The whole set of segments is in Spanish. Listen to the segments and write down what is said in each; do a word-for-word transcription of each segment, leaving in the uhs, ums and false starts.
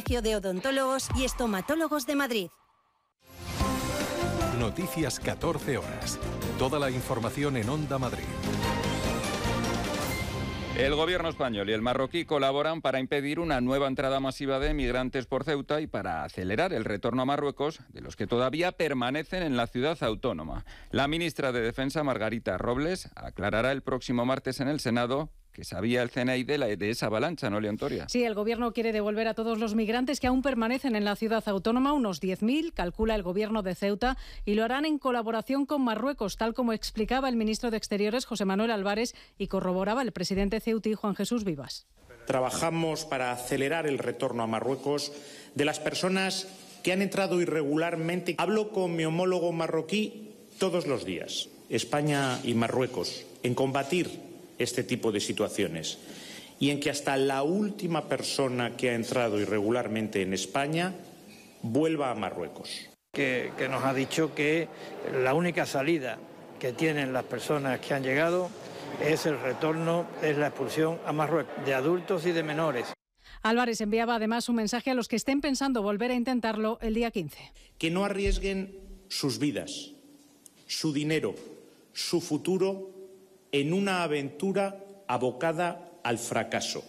Colegio de Odontólogos y Estomatólogos de Madrid. Noticias catorce horas. Toda la información en Onda Madrid. El gobierno español y el marroquí colaboran para impedir una nueva entrada masiva de migrantes por Ceuta y para acelerar el retorno a Marruecos de los que todavía permanecen en la ciudad autónoma. La ministra de Defensa, Margarita Robles, aclarará el próximo martes en el Senado que sabía el C N I de, la, de esa avalancha, ¿no, Leontoria? Sí, el Gobierno quiere devolver a todos los migrantes que aún permanecen en la ciudad autónoma, unos diez mil, calcula el Gobierno de Ceuta, y lo harán en colaboración con Marruecos, tal como explicaba el ministro de Exteriores, José Manuel Álvarez, y corroboraba el presidente ceutí, Juan Jesús Vivas. Trabajamos para acelerar el retorno a Marruecos de las personas que han entrado irregularmente. Hablo con mi homólogo marroquí todos los días, España y Marruecos, en combatir este tipo de situaciones y en que hasta la última persona que ha entrado irregularmente en España vuelva a Marruecos. Que, que nos ha dicho que la única salida que tienen las personas que han llegado es el retorno, es la expulsión a Marruecos, de adultos y de menores. Álvarez enviaba además un mensaje a los que estén pensando volver a intentarlo el día quince. Que no arriesguen sus vidas, su dinero, su futuro en una aventura abocada al fracaso.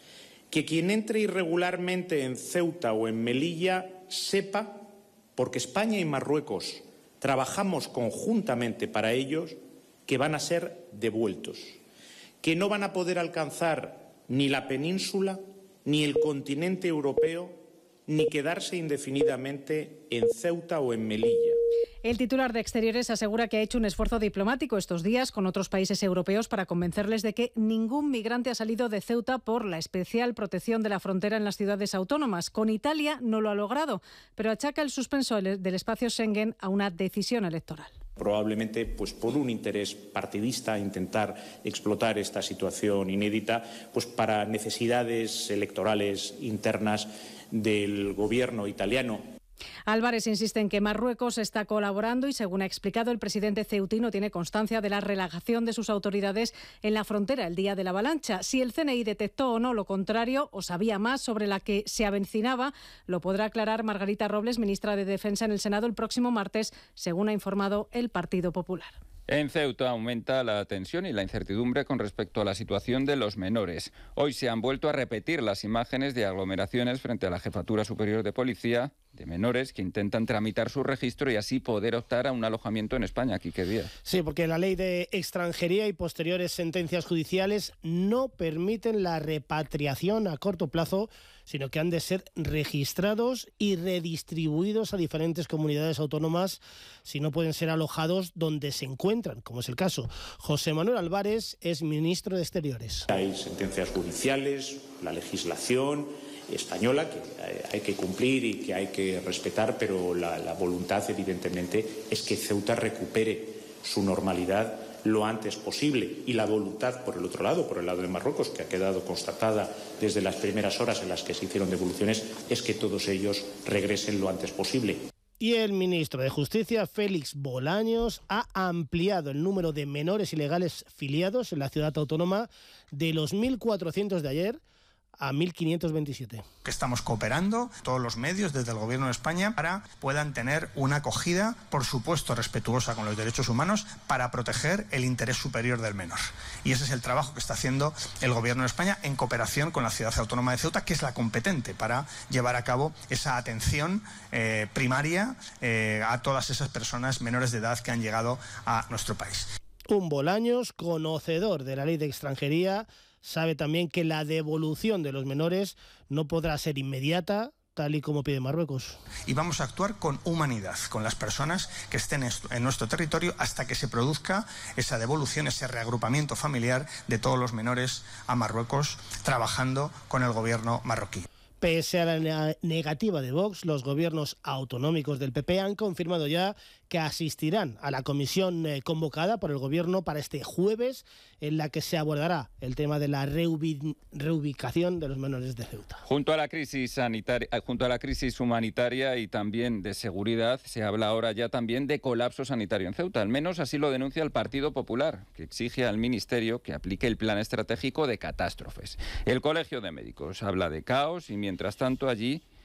Que quien entre irregularmente en Ceuta o en Melilla sepa, porque España y Marruecos trabajamos conjuntamente para ellos, que van a ser devueltos, que no van a poder alcanzar ni la península, ni el continente europeo, ni quedarse indefinidamente en Ceuta o en Melilla. El titular de Exteriores asegura que ha hecho un esfuerzo diplomático estos días con otros países europeos para convencerles de que ningún migrante ha salido de Ceuta por la especial protección de la frontera en las ciudades autónomas. Con Italia no lo ha logrado, pero achaca el suspenso del espacio Schengen a una decisión electoral. Probablemente pues por un interés partidista, intentar explotar esta situación inédita pues para necesidades electorales internas del gobierno italiano. Álvarez insiste en que Marruecos está colaborando y, según ha explicado, el presidente ceutí no tiene constancia de la relajación de sus autoridades en la frontera el día de la avalancha. Si el C N I detectó o no lo contrario o sabía más sobre la que se avecinaba, lo podrá aclarar Margarita Robles, ministra de Defensa, en el Senado el próximo martes, según ha informado el Partido Popular. En Ceuta aumenta la tensión y la incertidumbre con respecto a la situación de los menores. Hoy se han vuelto a repetir las imágenes de aglomeraciones frente a la Jefatura Superior de Policía de menores que intentan tramitar su registro y así poder optar a un alojamiento en España. Quique Díaz. Sí, porque la ley de extranjería y posteriores sentencias judiciales no permiten la repatriación a corto plazo, sino que han de ser registrados y redistribuidos a diferentes comunidades autónomas si no pueden ser alojados donde se encuentran, como es el caso. José Manuel Álvarez es ministro de Exteriores. Hay sentencias judiciales, la legislación española que hay que cumplir y que hay que respetar, pero la, la voluntad evidentemente es que Ceuta recupere su normalidad lo antes posible, y la voluntad por el otro lado, por el lado de Marruecos, que ha quedado constatada desde las primeras horas en las que se hicieron devoluciones, es que todos ellos regresen lo antes posible. Y el ministro de Justicia, Félix Bolaños, ha ampliado el número de menores ilegales filiados en la ciudad autónoma de los mil cuatrocientos de ayer a mil quinientos veintisiete. Que estamos cooperando todos los medios desde el Gobierno de España para puedan tener una acogida, por supuesto, respetuosa con los derechos humanos, para proteger el interés superior del menor. Y ese es el trabajo que está haciendo el Gobierno de España en cooperación con la Ciudad Autónoma de Ceuta, que es la competente para llevar a cabo esa atención eh, primaria eh, a todas esas personas menores de edad que han llegado a nuestro país. Un Bolaños, conocedor de la ley de extranjería, sabe también que la devolución de los menores no podrá ser inmediata, tal y como pide Marruecos. Y vamos a actuar con humanidad, con las personas que estén en nuestro territorio hasta que se produzca esa devolución, ese reagrupamiento familiar de todos los menores a Marruecos, trabajando con el gobierno marroquí. Pese a la negativa de Vox, los gobiernos autonómicos del P P han confirmado ya que asistirán a la comisión eh, convocada por el Gobierno para este jueves, en la que se abordará el tema de la reubi- reubicación de los menores de Ceuta. Junto a la crisis sanitaria, junto a la crisis humanitaria y también de seguridad, se habla ahora ya también de colapso sanitario en Ceuta. Al menos así lo denuncia el Partido Popular, que exige al Ministerio que aplique el plan estratégico de catástrofes. El Colegio de Médicos habla de caos y, mientras tanto, allí